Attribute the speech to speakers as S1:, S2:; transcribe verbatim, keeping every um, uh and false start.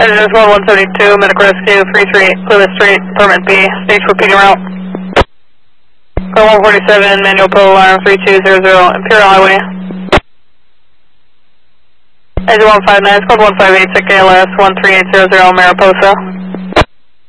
S1: Engine twelve one seventy-two, medical rescue, three three eight, Plymouth Street, permit B, stage repeating route. Code one forty-seven, manual pull alarm, three two zero zero, Imperial Highway. Engine one five nine, code one five eight, K L S, one three eight zero zero, Mariposa.